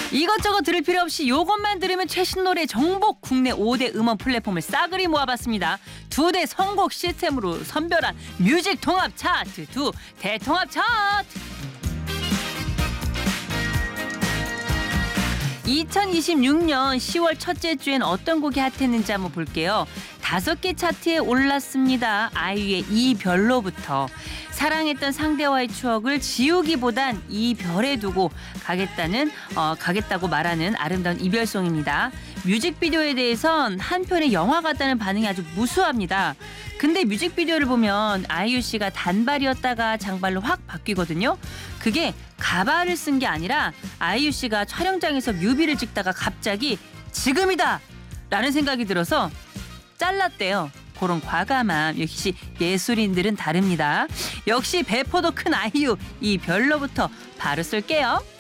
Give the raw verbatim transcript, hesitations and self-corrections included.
이것저것 들을 필요 없이 요것만 들으면 최신 노래 정복 국내 오 대 음원 플랫폼을 싸그리 모아봤습니다. 두 대 선곡 시스템으로 선별한 뮤직 통합 차트 두 대통합 차트. 이천이십육 년 시월 첫째 주엔 어떤 곡이 핫했는지 한번 볼게요. 다섯 개 차트에 올랐습니다. 아이유의 이별로부터. 사랑했던 상대와의 추억을 지우기보단 이별에 두고 가겠다는 어, 가겠다고 말하는 아름다운 이별송입니다. 뮤직비디오에 대해선 한편의 영화 같다는 반응이 아주 무수합니다. 근데 뮤직비디오를 보면 아이유 씨가 단발이었다가 장발로 확 바뀌거든요. 그게 가발을 쓴 게 아니라 아이유 씨가 촬영장에서 뮤비를 찍다가 갑자기 지금이다! 라는 생각이 들어서 잘랐대요. 그런 과감함 역시 예술인들은 다릅니다. 역시 배포도 큰 아이유 이 별로부터 바로 쏠게요.